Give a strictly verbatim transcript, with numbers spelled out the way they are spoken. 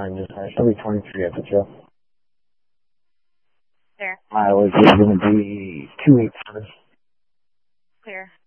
fine. Just uh, she'll be twenty-three at the jail. There. Mileage is going to be two eighty-seven. Clear.